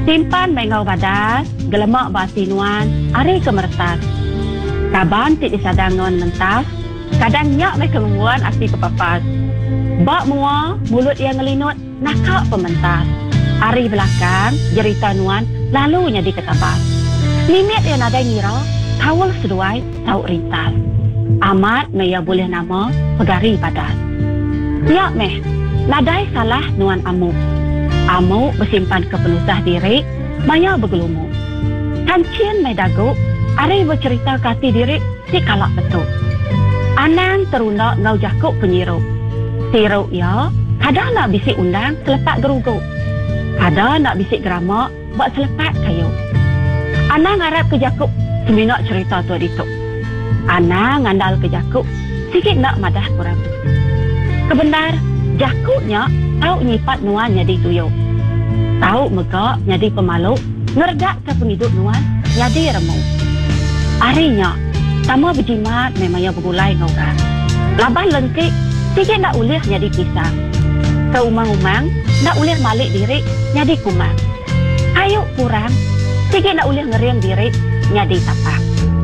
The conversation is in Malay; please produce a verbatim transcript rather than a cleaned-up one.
Simpan mengau badas, gelemak batinuan, ari kemertas. Kaban tik disadangon mentas, kadang nyak mai kelunguan aksi kepapas. Bak mua, mulut yang ngelinut, nakak pementas. Ari belakang, jerita nuan, lalu nyadi ketabas. Limit yang ada ngira, kawal seduai, tau rintas. Amat maya boleh nama, pegari badas. Ya meh, ladai salah nuan amuk. Amuk bersimpan kepenusah diri, maya bergelumuk. Kancien mai dagu, ari bercerita kati diri, si kalak betul. Anang terundak ngau jakuk penyiruk. Siruk ya, kadang nak bisik undang selepat geruguk. Kadang nak bisik geramak, buat selepat kayu. Anang harap ke jakuk, seminak cerita tu dituk. Anang ngandal ke jakuk, sikit nak madah kurang. Kebenar, jakuknya tahu nyipat nuan jadi tuyuk. Tahu megak jadi pemaluk, ngerdak ke penghidup nuan jadi remuk. Arinya, tama berjimat memang ya bergulai ngorang. Labah lengkik, sikit nak ulih jadi pisang. Keumang-umang, nak ulih malik diri jadi kumang. Ayuk kurang, sikit nak ulih ngeriang diri jadi tapak.